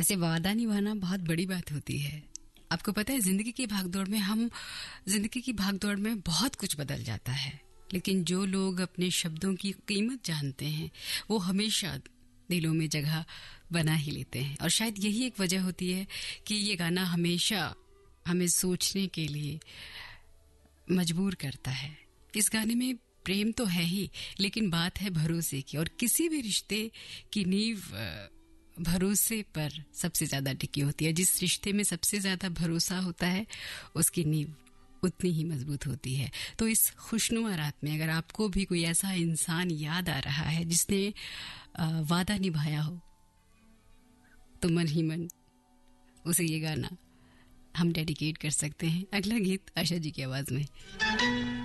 वैसे वादा निभाना बहुत बड़ी बात होती है। आपको पता है, जिंदगी की भागदौड़ में बहुत कुछ बदल जाता है, लेकिन जो लोग अपने शब्दों की कीमत जानते हैं वो हमेशा दिलों में जगह बना ही लेते हैं। और शायद यही एक वजह होती है कि ये गाना हमेशा हमें सोचने के लिए मजबूर करता है। इस गाने में प्रेम तो है ही, लेकिन बात है भरोसे की, और किसी भी रिश्ते की नींव भरोसे पर सबसे ज्यादा टिकी होती है। जिस रिश्ते में सबसे ज्यादा भरोसा होता है उसकी नींव उतनी ही मजबूत होती है। तो इस खुशनुमा रात में अगर आपको भी कोई ऐसा इंसान याद आ रहा है जिसने वादा निभाया हो, तो मन ही मन उसे ये गाना हम डेडिकेट कर सकते हैं। अगला गीत आशा जी की आवाज में।